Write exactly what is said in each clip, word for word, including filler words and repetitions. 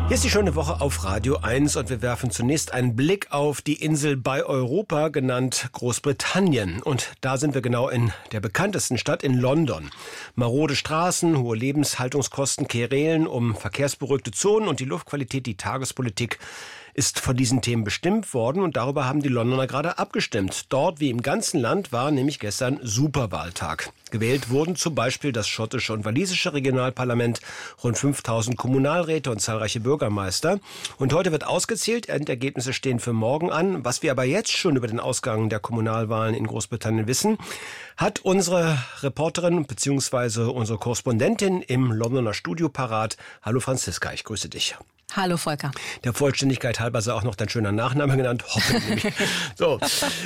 Hier ist die schöne Woche auf Radio eins und wir werfen zunächst einen Blick auf die Insel bei Europa, genannt Großbritannien. Und da sind wir genau in der bekanntesten Stadt, in London. Marode Straßen, hohe Lebenshaltungskosten, Querelen um verkehrsberuhigte Zonen und die Luftqualität, die Tagespolitik ist von diesen Themen bestimmt worden und darüber haben die Londoner gerade abgestimmt. Dort wie im ganzen Land war nämlich gestern Superwahltag. Gewählt wurden zum Beispiel das schottische und walisische Regionalparlament, rund fünftausend Kommunalräte und zahlreiche Bürgermeister. Und heute wird ausgezählt, Endergebnisse stehen für morgen an. Was wir aber jetzt schon über den Ausgang der Kommunalwahlen in Großbritannien wissen, hat unsere Reporterin bzw. unsere Korrespondentin im Londoner Studio parat. Hallo Franziska, ich grüße dich. Hallo Volker. Der Vollständigkeit halber sei auch noch dein schöner Nachname genannt. Hoffentlich. So,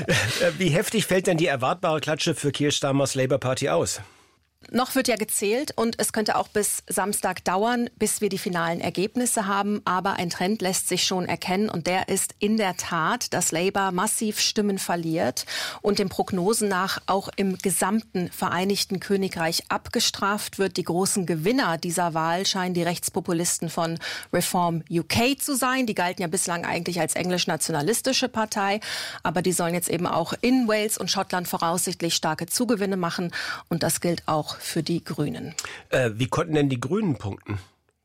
wie heftig fällt denn die erwartbare Klatsche für Keir Starmers Labour Party aus? Noch wird ja gezählt und es könnte auch bis Samstag dauern, bis wir die finalen Ergebnisse haben. Aber ein Trend lässt sich schon erkennen und der ist in der Tat, dass Labour massiv Stimmen verliert und den Prognosen nach auch im gesamten Vereinigten Königreich abgestraft wird. Die großen Gewinner dieser Wahl scheinen die Rechtspopulisten von Reform U K zu sein. Die galten ja bislang eigentlich als englisch-nationalistische Partei, aber die sollen jetzt eben auch in Wales und Schottland voraussichtlich starke Zugewinne machen und das gilt auch für die Grünen. Äh, wie konnten denn die Grünen punkten?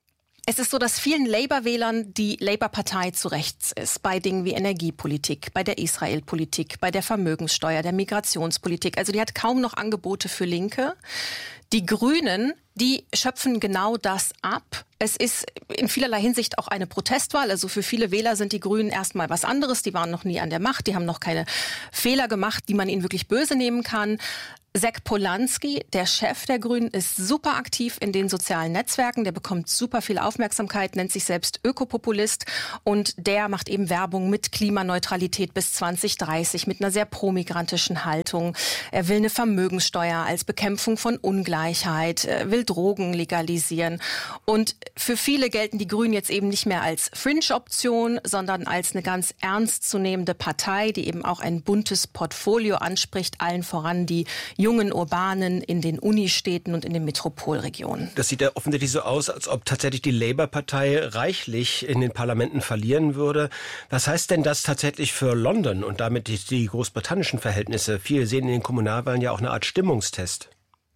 Es ist so, dass vielen Labour-Wählern die Labour-Partei zu rechts ist. Bei Dingen wie Energiepolitik, bei der Israel-Politik, bei der Vermögenssteuer, der Migrationspolitik. Also die hat kaum noch Angebote für Linke. Die Grünen, die schöpfen genau das ab. Es ist in vielerlei Hinsicht auch eine Protestwahl. Also für viele Wähler sind die Grünen erstmal was anderes. Die waren noch nie an der Macht. Die haben noch keine Fehler gemacht, die man ihnen wirklich böse nehmen kann. Zac Polanski, der Chef der Grünen, ist super aktiv in den sozialen Netzwerken. Der bekommt super viel Aufmerksamkeit, nennt sich selbst Ökopopulist. Und der macht eben Werbung mit Klimaneutralität bis zwanzig dreißig, mit einer sehr promigrantischen Haltung. Er will eine Vermögenssteuer als Bekämpfung von Ungleichheit, er will Drogen legalisieren. Und für viele gelten die Grünen jetzt eben nicht mehr als Fringe-Option, sondern als eine ganz ernstzunehmende Partei, die eben auch ein buntes Portfolio anspricht, allen voran die jungen Urbanen in den Unistädten und in den Metropolregionen. Das sieht ja offensichtlich so aus, als ob tatsächlich die Labour-Partei reichlich in den Parlamenten verlieren würde. Was heißt denn das tatsächlich für London und damit die, die großbritannischen Verhältnisse? Viele sehen in den Kommunalwahlen ja auch eine Art Stimmungstest.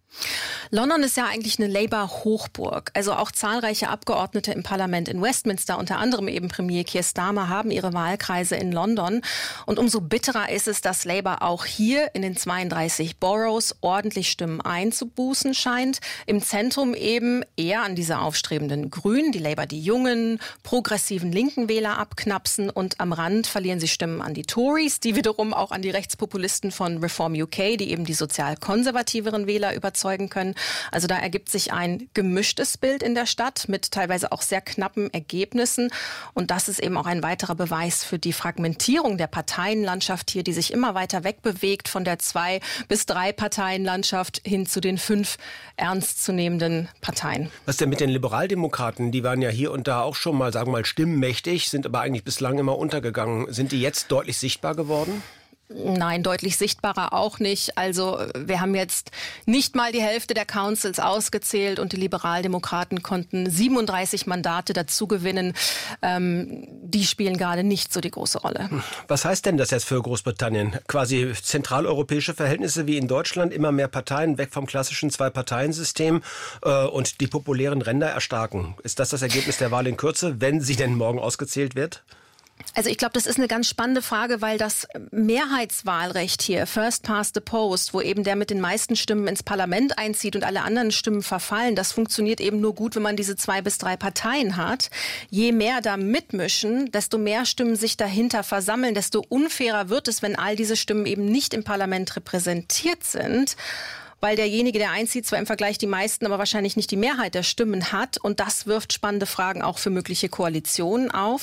London ist ja eigentlich eine Labour-Hochburg. Also auch zahlreiche Abgeordnete im Parlament in Westminster, unter anderem eben Premier Keir Starmer, haben ihre Wahlkreise in London. Und umso bitterer ist es, dass Labour auch hier in den zweiunddreißig Boroughs ordentlich Stimmen einzubußen scheint. Im Zentrum eben eher an diese aufstrebenden Grünen, die Labour die jungen, progressiven linken Wähler abknapsen. Und am Rand verlieren sie Stimmen an die Tories, die wiederum auch an die Rechtspopulisten von Reform U K, die eben die sozial-konservativeren Wähler überzeugen können. Also da ergibt sich ein gemischtes Bild in der Stadt mit teilweise auch sehr knappen Ergebnissen. Und das ist eben auch ein weiterer Beweis für die Fragmentierung der Parteienlandschaft hier, die sich immer weiter wegbewegt von der Zwei- bis Drei-Parteienlandschaft hin zu den fünf ernstzunehmenden Parteien. Was denn mit den Liberaldemokraten? Die waren ja hier und da auch schon mal, sagen wir mal, stimmmächtig, sind aber eigentlich bislang immer untergegangen. Sind die jetzt deutlich sichtbar geworden? Nein, deutlich sichtbarer auch nicht. Also wir haben jetzt nicht mal die Hälfte der Councils ausgezählt und die Liberaldemokraten konnten siebenunddreißig Mandate dazu gewinnen. Ähm, die spielen gerade nicht so die große Rolle. Was heißt denn das jetzt für Großbritannien? Quasi zentraleuropäische Verhältnisse wie in Deutschland, immer mehr Parteien, weg vom klassischen Zwei-Parteien-System äh, und die populären Ränder erstarken. Ist das das Ergebnis der Wahl in Kürze, wenn sie denn morgen ausgezählt wird? Also ich glaube, das ist eine ganz spannende Frage, weil das Mehrheitswahlrecht hier, First Past the Post, wo eben der mit den meisten Stimmen ins Parlament einzieht und alle anderen Stimmen verfallen, das funktioniert eben nur gut, wenn man diese zwei bis drei Parteien hat. Je mehr da mitmischen, desto mehr Stimmen sich dahinter versammeln, desto unfairer wird es, wenn all diese Stimmen eben nicht im Parlament repräsentiert sind. Weil derjenige, der einzieht, zwar im Vergleich die meisten, aber wahrscheinlich nicht die Mehrheit der Stimmen hat. Und das wirft spannende Fragen auch für mögliche Koalitionen auf. Also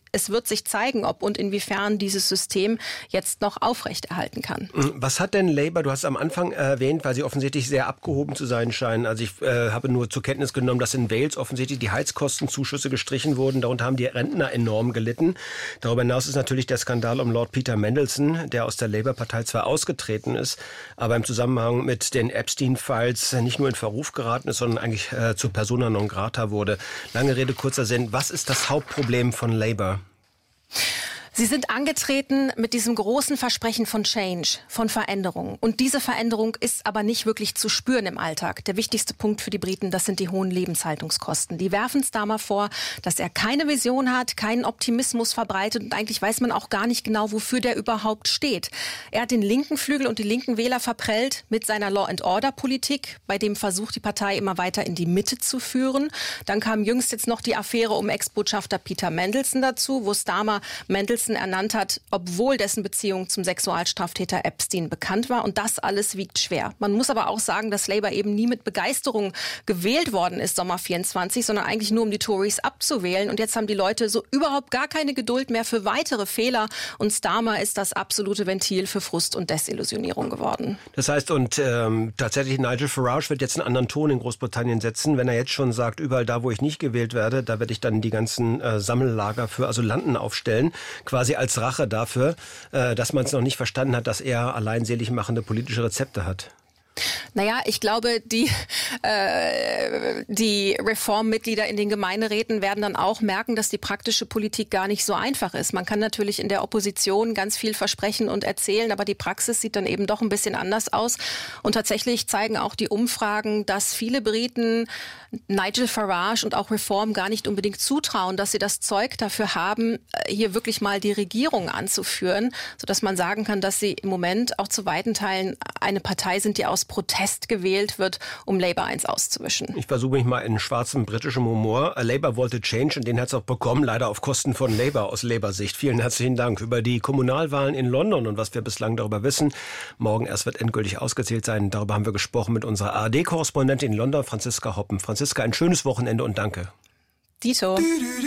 es wird sich zeigen, ob und inwiefern dieses System jetzt noch aufrechterhalten kann. Was hat denn Labour, du hast es am Anfang erwähnt, weil sie offensichtlich sehr abgehoben zu sein scheinen. Also ich äh, habe nur zur Kenntnis genommen, dass in Wales offensichtlich die Heizkostenzuschüsse gestrichen wurden. Darunter haben die Rentner enorm gelitten. Darüber hinaus ist natürlich der Skandal um Lord Peter Mandelson, der aus der Labour-Partei zwar ausgetreten ist, aber im Zusammenhang mit den Epstein-Files nicht nur in Verruf geraten ist, sondern eigentlich äh, zur Persona non grata wurde. Lange Rede, kurzer Sinn. Was ist das Hauptproblem von Labour? Sie sind angetreten mit diesem großen Versprechen von Change, von Veränderung. Und diese Veränderung ist aber nicht wirklich zu spüren im Alltag. Der wichtigste Punkt für die Briten, das sind die hohen Lebenshaltungskosten. Die werfen Starmer vor, dass er keine Vision hat, keinen Optimismus verbreitet und eigentlich weiß man auch gar nicht genau, wofür der überhaupt steht. Er hat den linken Flügel und die linken Wähler verprellt mit seiner Law-and-Order-Politik, bei dem Versuch, die Partei immer weiter in die Mitte zu führen. Dann kam jüngst jetzt noch die Affäre um Ex-Botschafter Peter Mandelson dazu, wo Starmer Mandelson ernannt hat, obwohl dessen Beziehung zum Sexualstraftäter Epstein bekannt war. Und das alles wiegt schwer. Man muss aber auch sagen, dass Labour eben nie mit Begeisterung gewählt worden ist, Sommer vierundzwanzig, sondern eigentlich nur, um die Tories abzuwählen. Und jetzt haben die Leute so überhaupt gar keine Geduld mehr für weitere Fehler. Und Starmer ist das absolute Ventil für Frust und Desillusionierung geworden. Das heißt, und ähm, tatsächlich Nigel Farage wird jetzt einen anderen Ton in Großbritannien setzen, wenn er jetzt schon sagt, überall da, wo ich nicht gewählt werde, da werde ich dann die ganzen äh, Sammellager für Asylanten aufstellen. Quasi als Rache dafür, äh, dass man es noch nicht verstanden hat, dass er allein selig machende politische Rezepte hat. Naja, ich glaube, die, äh, die Reformmitglieder in den Gemeinderäten werden dann auch merken, dass die praktische Politik gar nicht so einfach ist. Man kann natürlich in der Opposition ganz viel versprechen und erzählen, aber die Praxis sieht dann eben doch ein bisschen anders aus. Und tatsächlich zeigen auch die Umfragen, dass viele Briten Nigel Farage und auch Reform gar nicht unbedingt zutrauen, dass sie das Zeug dafür haben, hier wirklich mal die Regierung anzuführen, sodass man sagen kann, dass sie im Moment auch zu weiten Teilen eine Partei sind, die aus Protest gewählt wird, um Labour eins auszuwischen. Ich versuche mich mal in schwarzem britischem Humor. Labour wollte Change und den hat es auch bekommen, leider auf Kosten von Labour aus Labour-Sicht. Vielen herzlichen Dank über die Kommunalwahlen in London und was wir bislang darüber wissen. Morgen erst wird endgültig ausgezählt sein. Darüber haben wir gesprochen mit unserer A R D-Korrespondentin in London, Franziska Hoppen. Franziska, ein schönes Wochenende und danke. Dito.